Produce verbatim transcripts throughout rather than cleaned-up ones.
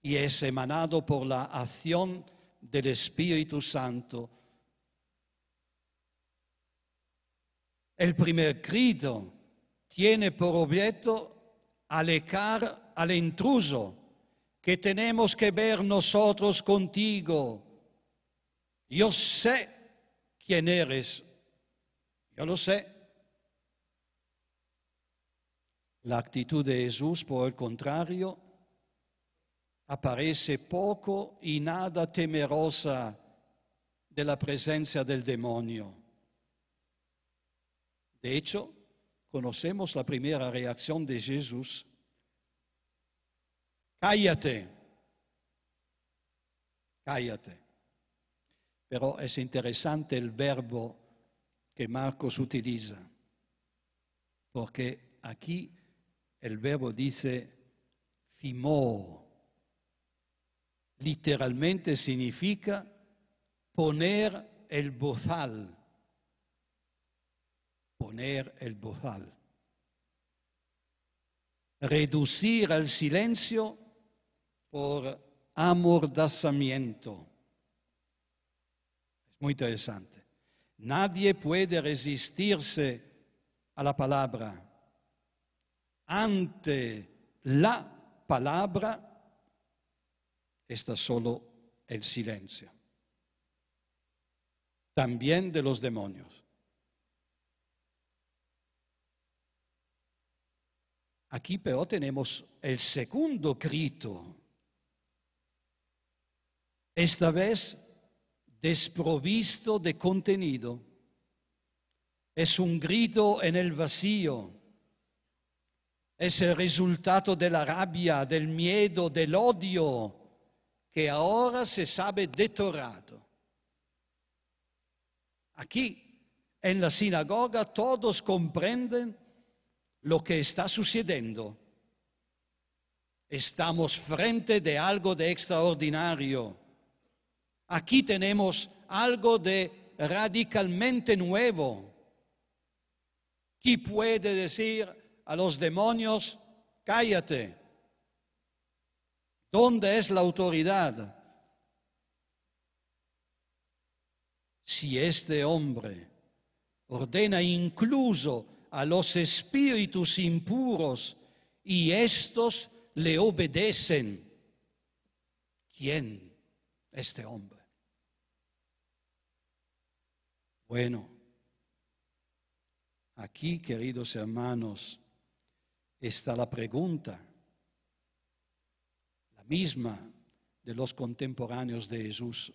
y es emanado por la acción del Espíritu Santo. El primer credo tiene por objeto alejar al intruso que tenemos que ver nosotros contigo. Yo sé quién eres, yo lo sé. La actitud de Jesús, por el contrario, aparece poco y nada temerosa de la presencia del demonio. De hecho, conocemos la primera reacción de Jesús. Cállate, cállate. Pero es interesante el verbo que Marcos utiliza, porque aquí el verbo dice fimó. Literalmente significa poner el bozal. Poner el bozal. Reducir al silencio por amordazamiento. Es muy interesante. Nadie puede resistirse a la palabra. Ante la palabra está solo el silencio. También de los demonios. Aquí pero tenemos el segundo grito. Esta vez desprovisto de contenido. Es un grito en el vacío. Es el resultado de la rabia, del miedo, del odio, que ahora se sabe detorado. Aquí, en la sinagoga, todos comprenden lo que está sucediendo. Estamos frente de algo de extraordinario. Aquí tenemos algo de radicalmente nuevo. ¿Quién puede decir a los demonios, cállate? ¿Dónde es la autoridad? Si este hombre ordena incluso a los espíritus impuros y estos le obedecen, ¿quién es este hombre? Bueno, aquí, queridos hermanos, está la pregunta, la misma de los contemporáneos de Jesús.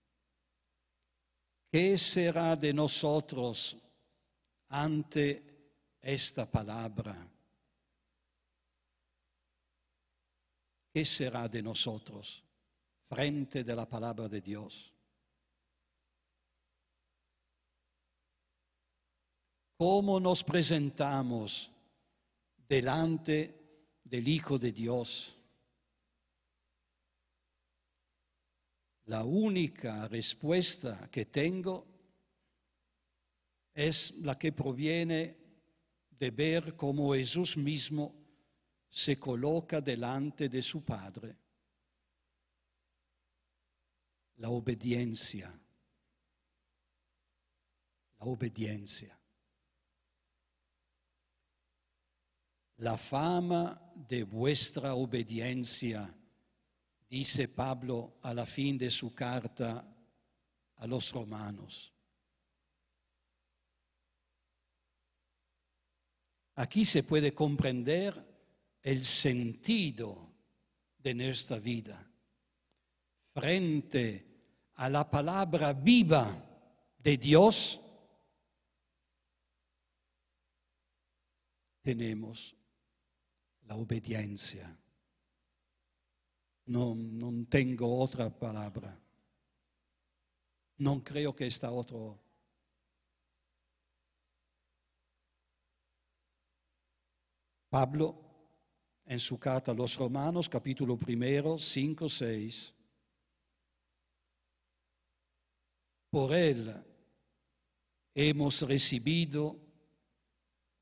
¿Qué será de nosotros ante esta palabra? ¿Qué será de nosotros frente de la palabra de Dios? ¿Cómo nos presentamos delante del Hijo de Dios? La única respuesta que tengo es la que proviene de ver cómo Jesús mismo se coloca delante de su Padre. La obediencia. La obediencia. La fama de vuestra obediencia, dice Pablo a la fin de su carta a los romanos. Aquí se puede comprender el sentido de nuestra vida. Frente a la palabra viva de Dios, tenemos la obediencia. No, no tengo otra palabra. No creo que está otro. Pablo, en su carta a los Romanos, capítulo primero, cinco, seis. Por él hemos recibido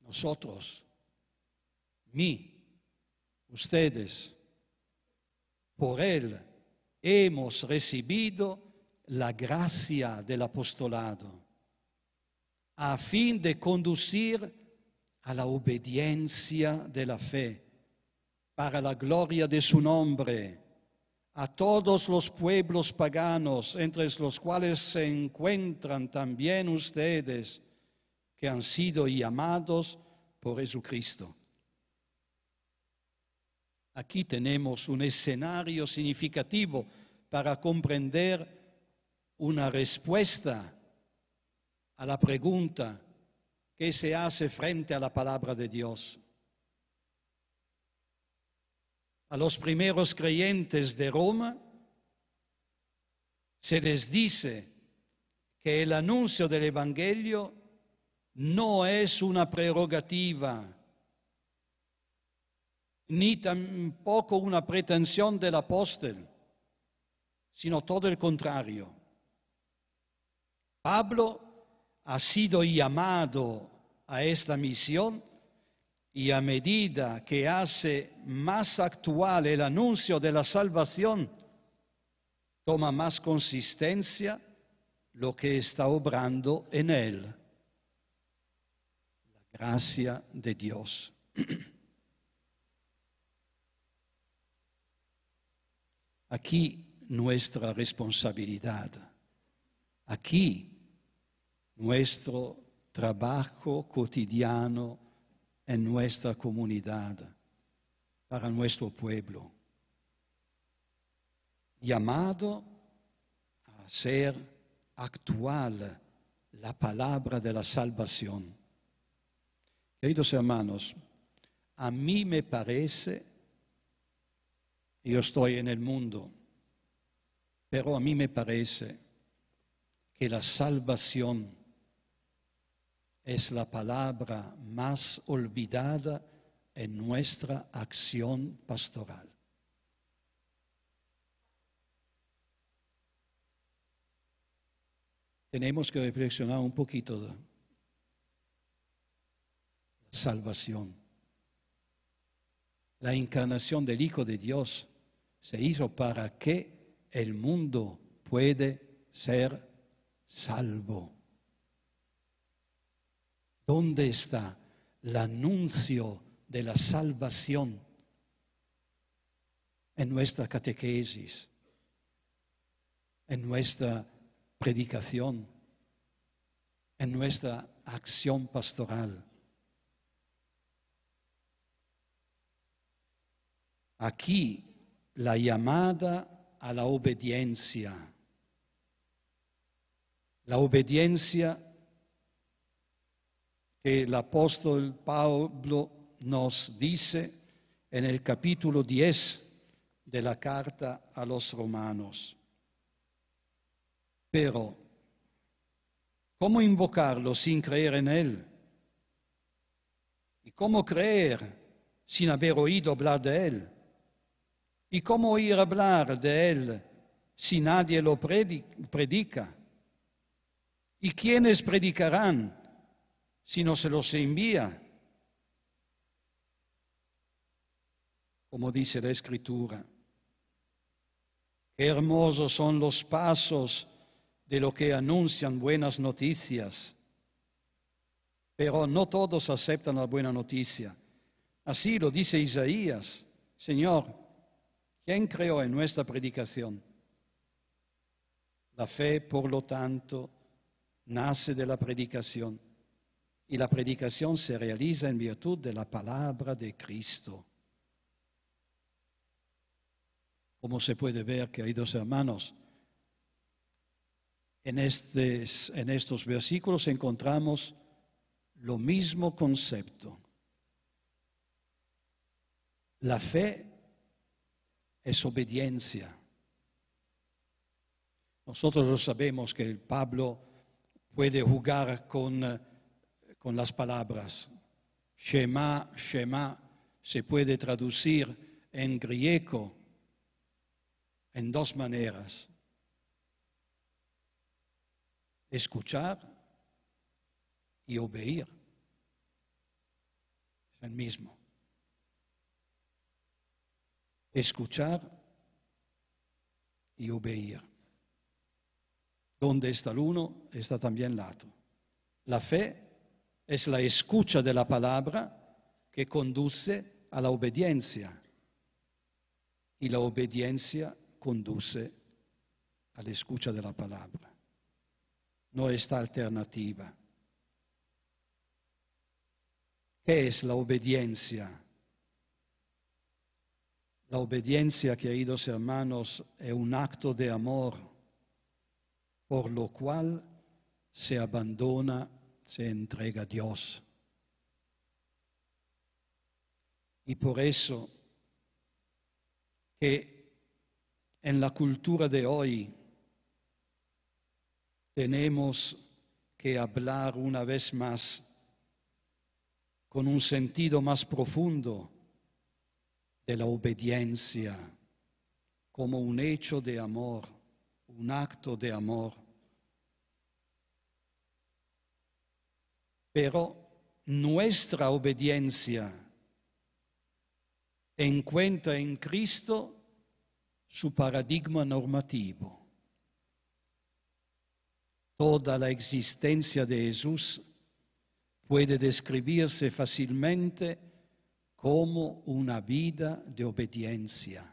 nosotros, mí, ustedes, por Él hemos recibido la gracia del apostolado, a fin de conducir a la obediencia de la fe, para la gloria de su nombre, a todos los pueblos paganos, entre los cuales se encuentran también ustedes, que han sido llamados por Jesucristo. Aquí tenemos un escenario significativo para comprender una respuesta a la pregunta que se hace frente a la palabra de Dios. A los primeros creyentes de Roma se les dice que el anuncio del Evangelio no es una prerrogativa, ni tampoco una pretensión del apóstol, sino todo el contrario. Pablo ha sido llamado a esta misión y a medida que hace más actual el anuncio de la salvación, toma más consistencia lo que está obrando en él, la gracia de Dios. Aquí nuestra responsabilidad, aquí nuestro trabajo cotidiano en nuestra comunidad, para nuestro pueblo, llamado a hacer actual la palabra de la salvación. Queridos hermanos, a mí me parece, yo estoy en el mundo, pero a mí me parece que la salvación es la palabra más olvidada en nuestra acción pastoral. Tenemos que reflexionar un poquito de la salvación. La encarnación del Hijo de Dios se hizo para que el mundo puede ser salvo. ¿Dónde está el anuncio de la salvación en nuestra catequesis, en nuestra predicación, en nuestra acción pastoral? Aquí la llamada a la obediencia, la obediencia que el apóstol Pablo nos dice en el capítulo diez de la carta a los romanos. Pero, ¿cómo invocarlo sin creer en él? ¿Y cómo creer sin haber oído hablar de él? ¿Y cómo oír hablar de él si nadie lo predica? ¿Y quiénes predicarán si no se los envía? Como dice la Escritura, qué hermosos son los pasos de los que anuncian buenas noticias, pero no todos aceptan la buena noticia. Así lo dice Isaías: Señor, ¿quién creó en nuestra predicación? La fe, por lo tanto, nace de la predicación, y la predicación se realiza en virtud de la palabra de Cristo. Como se puede ver, queridos hermanos, en, estes, en estos versículos encontramos lo mismo concepto. La fe es obediencia. Nosotros lo sabemos que Pablo puede jugar con, con las palabras. Shema, Shema, se puede traducir en griego en dos maneras: escuchar y oír. Es el mismo. Escuchar y obeir. Donde está el uno, está también el otro. La fe es la escucha de la palabra que conduce a la obediencia y la obediencia conduce a la escucha de la palabra. No está alternativa. ¿Qué es la obediencia? La obediencia, queridos hermanos, es un acto de amor por lo cual se abandona, se entrega a Dios. Y por eso que en la cultura de hoy tenemos que hablar una vez más con un sentido más profundo de la obediencia como un hecho de amor, un acto de amor. Pero nuestra obediencia encuentra en Cristo su paradigma normativo. Toda la existencia de Jesús puede describirse fácilmente como una vida de obediencia.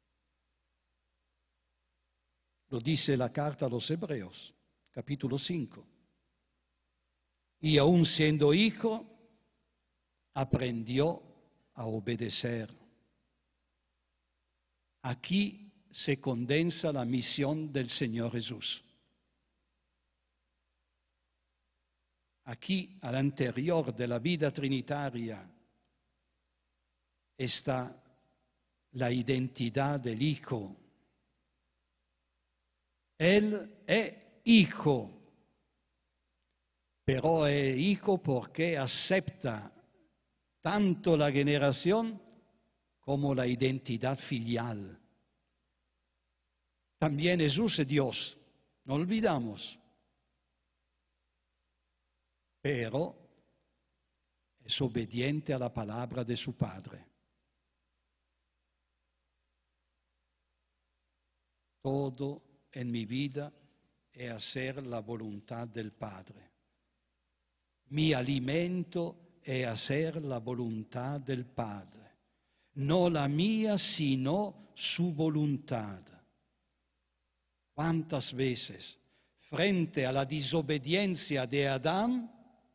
Lo dice la carta a los Hebreos, capítulo cinco. Y aun siendo hijo, aprendió a obedecer. Aquí se condensa la misión del Señor Jesús. Aquí, al interior de la vida trinitaria, está la identidad del Hijo. Él es hijo, pero es hijo porque acepta tanto la generación como la identidad filial. También Jesús es Dios, no olvidamos, pero es obediente a la palabra de su Padre. Todo en mi vida es hacer la voluntad del Padre. Mi alimento es hacer la voluntad del Padre. No la mía, sino su voluntad. ¿Cuántas veces, frente a la desobediencia de Adán,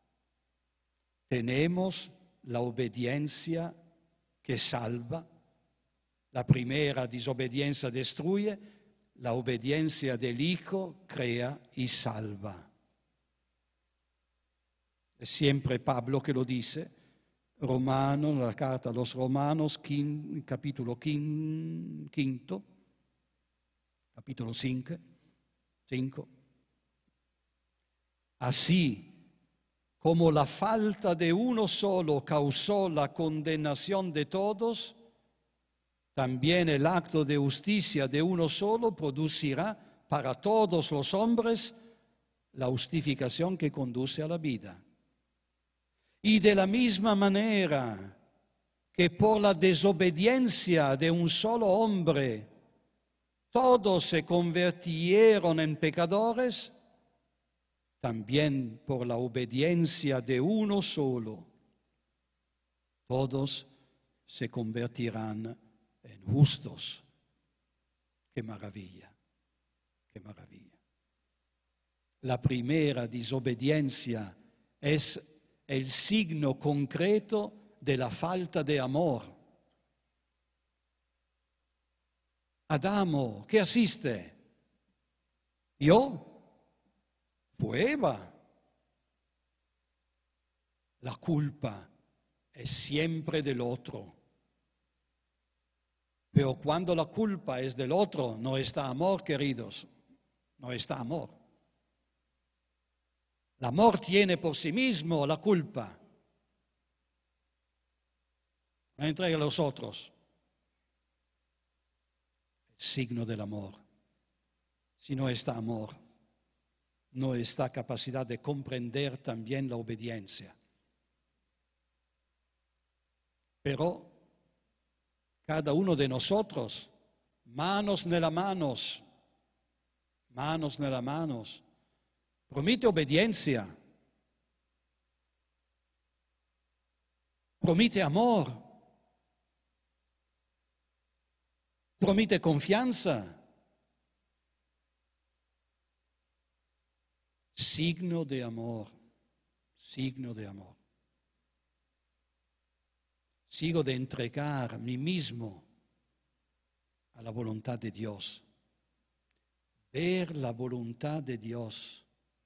tenemos la obediencia que salva? La primera desobediencia destruye, la obediencia del Hijo crea y salva. Es siempre Pablo que lo dice, Romano, la carta a los Romanos, quin, capítulo quin, quinto, capítulo cinco, cinco. Así como la falta de uno solo causó la condenación de todos, también el acto de justicia de uno solo producirá para todos los hombres la justificación que conduce a la vida. Y de la misma manera que por la desobediencia de un solo hombre todos se convirtieron en pecadores, también por la obediencia de uno solo todos se convertirán en justos. ¡Qué maravilla! ¡Qué maravilla! La primera desobediencia es el signo concreto de la falta de amor. Adamo, ¿qué hiciste? ¿Yo? Fue Eva. La culpa es siempre del otro. Pero cuando la culpa es del otro, no está amor, queridos. No está amor. El amor tiene por sí mismo la culpa. La entrega a los otros. El signo del amor. Si no está amor, no está capacidad de comprender también la obediencia. Pero cada uno de nosotros, manos en las manos, manos nelle manos, promete obediencia, promete amor, promete confianza, signo de amor, signo de amor. Sigo de entregar mí mismo a la voluntad de Dios, ver la voluntad de Dios,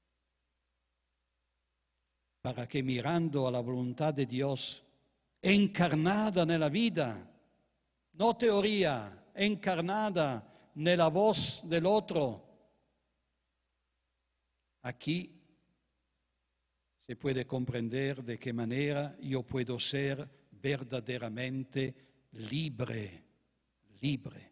para que mirando a la voluntad de Dios, encarnada nella vita, no teoría, encarnada nella voz del otro, aquí se puede comprender de qué manera yo puedo ser verdaderamente libre, libre.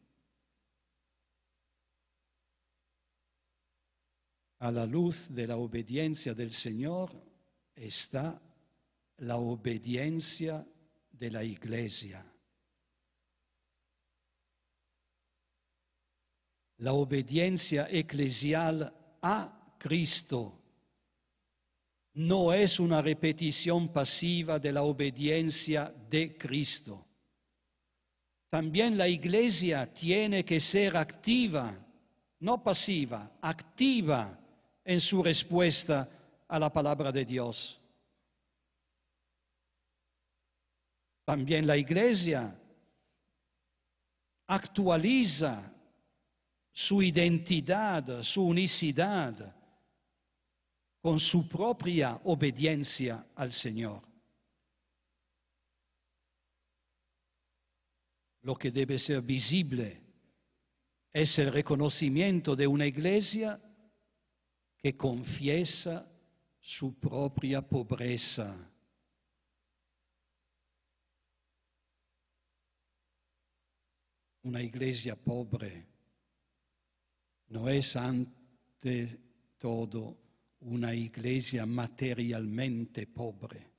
A la luz de la obediencia del Señor está la obediencia de la Iglesia. La obediencia eclesial a Cristo no es una repetición pasiva de la obediencia de Cristo. También la Iglesia tiene que ser activa, no pasiva, activa en su respuesta a la palabra de Dios. También la Iglesia actualiza su identidad, su unicidad, con su propia obediencia al Señor. Lo que debe ser visible es el reconocimiento de una iglesia que confiesa su propia pobreza. Una iglesia pobre no es ante todo una iglesia materialmente pobre.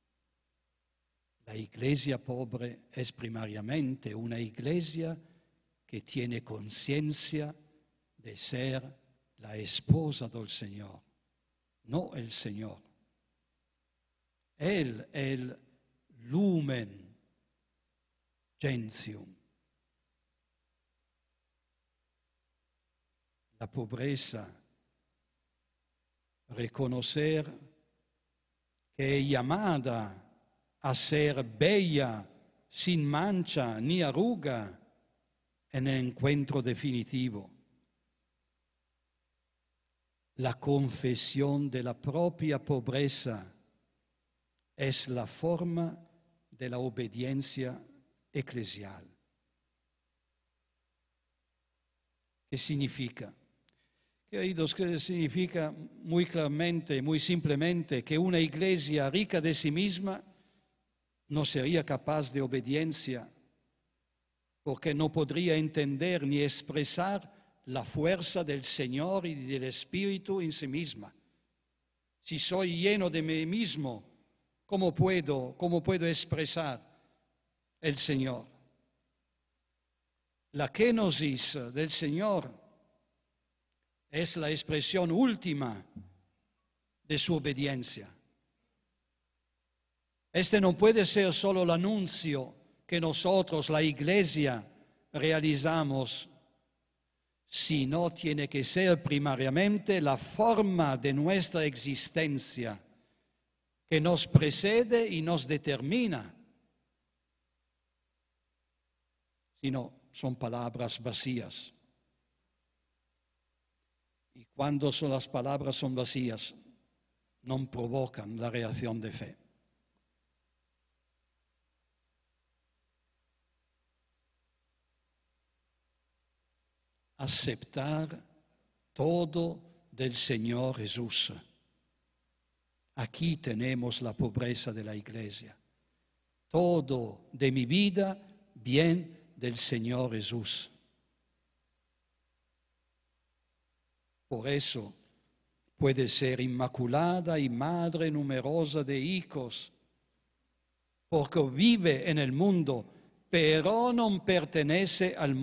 La iglesia pobre es primariamente una iglesia que tiene conciencia de ser la esposa del Señor, no el Señor. Él es el lumen gentium. La pobreza, reconocer que es llamada a ser bella, sin mancha ni arruga, en el encuentro definitivo. La confesión de la propia pobreza es la forma de la obediencia eclesial. ¿Qué significa? Queridos, que significa muy claramente, muy simplemente, que una iglesia rica de sí misma no sería capaz de obediencia, porque no podría entender ni expresar la fuerza del Señor y del Espíritu en sí misma. Si soy lleno de mí mismo, ¿cómo puedo, cómo puedo expresar el Señor? La kenosis del Señor es la expresión última de su obediencia. Este no puede ser solo el anuncio que nosotros, la Iglesia, realizamos, sino tiene que ser primariamente la forma de nuestra existencia que nos precede y nos determina. Si no, son palabras vacías. Y cuando son las palabras son vacías, no provocan la reacción de fe. Aceptar todo del Señor Jesús. Aquí tenemos la pobreza de la Iglesia. Todo de mi vida viene del Señor Jesús. Por eso puede ser inmaculada y madre numerosa de hijos, porque vive en el mundo, pero no pertenece al mundo.